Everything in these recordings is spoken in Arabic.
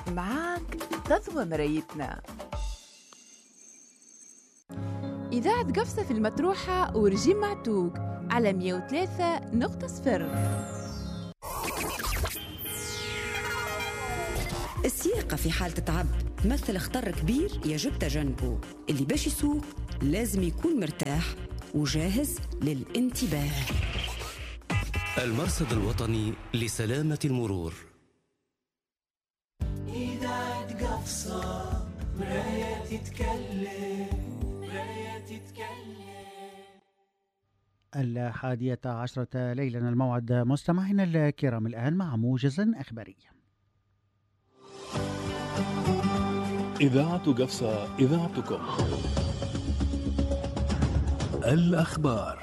معاك تضوى مرايتنا. إذاعة قفصة في المطروحة ورجيم معتوق على 103.0. السياقة في حالة تعب تمثل خطر كبير يجب تجنبه. اللي باش يسوق لازم يكون مرتاح وجاهز للانتباه. المرصد الوطني لسلامة المرور. إذاعة قفصة مراية تتكلم. 11:00 ليلا الموعد. مستمعينا الكرام الآن مع موجز إخباري. إذاعة قفصة، إذاعتكم. الأخبار.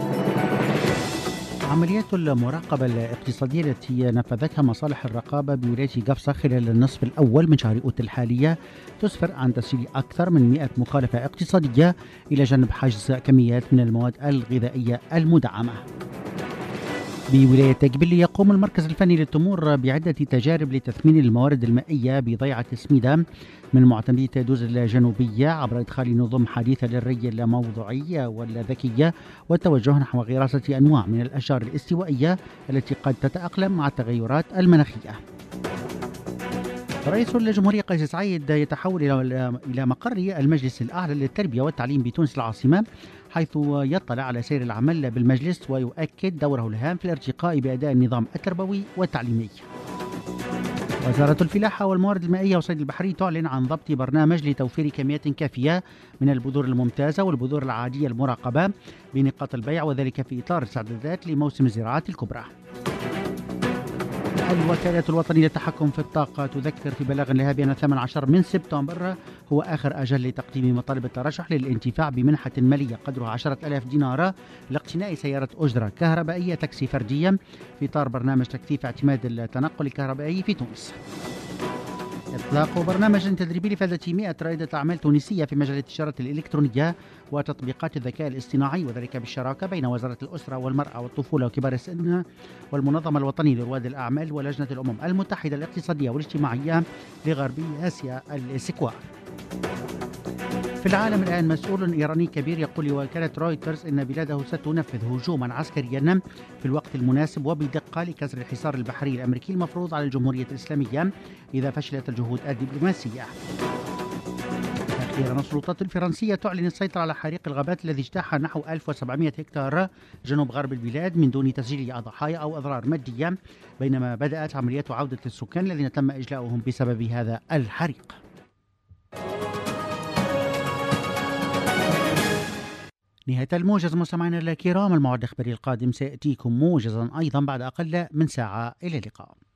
عمليات المراقبة الاقتصادية التي نفذتها مصالح الرقابة بولاية قفصة خلال النصف الأول من شهر أوت الحالية تسفر عن تسجيل أكثر من 100 مخالفة اقتصادية إلى جانب حجز كميات من المواد الغذائية المدعمة. بولاية قبلي يقوم المركز الفني للتمور بعدة تجارب لتثمين الموارد المائية بضيعة سميدة من معتمدي تادوز الجنوبية عبر إدخال نظم حديثة للري الموضوعي والذكية والتوجه نحو غراسة أنواع من الأشجار الاستوائية التي قد تتأقلم مع التغيرات المناخية. رئيس الجمهورية قيس سعيد يتحول إلى مقر المجلس الأعلى للتربية والتعليم بتونس العاصمة، حيث يطلع على سير العمل بالمجلس ويؤكد دوره الهام في الارتقاء بأداء النظام التربوي والتعليمي. وزارة الفلاحة والموارد المائية والصيد البحري تعلن عن ضبط برنامج لتوفير كميات كافية من البذور الممتازة والبذور العادية المراقبة بنقاط البيع، وذلك في إطار الاستعدادات لموسم الزراعة الكبرى. الوكالة الوطنية للتحكم في الطاقة تذكر في بلاغ لها بأن 18 من سبتمبر هو آخر أجل لتقديم مطالب الترشح للانتفاع بمنحة مالية قدرها 10,000 دينار لاقتناء سيارة أجرة كهربائية تاكسي فردية في إطار برنامج تكثيف اعتماد التنقل الكهربائي في تونس. إطلاق برنامج تدريبي لفائدة 100 رائدة أعمال تونسية في مجال التجارة الإلكترونية وتطبيقات الذكاء الاصطناعي، وذلك بالشراكة بين وزارة الأسرة والمرأة والطفولة وكبار السن والمنظمة الوطني لرواد الأعمال ولجنة الأمم المتحدة الاقتصادية والاجتماعية لغربي آسيا السكوار. في العالم الآن مسؤول إيراني كبير يقول لوكالة رويترز إن بلاده ستنفذ هجوما عسكريا في الوقت المناسب وبدقة لكسر الحصار البحري الأمريكي المفروض على الجمهورية الإسلامية إذا فشلت الجهود الدبلوماسية. أخيرا السلطات الفرنسية تعلن السيطرة على حريق الغابات الذي اجتاح نحو 1700 هكتار جنوب غرب البلاد من دون تسجيل ضحايا أو أضرار مادية، بينما بدأت عمليات عودة السكان الذين تم إجلاؤهم بسبب هذا الحريق. نهاية الموجز مستمعينا الكرام. الموعد الإخباري القادم سيأتيكم موجزا أيضا بعد أقل من ساعة. إلى اللقاء.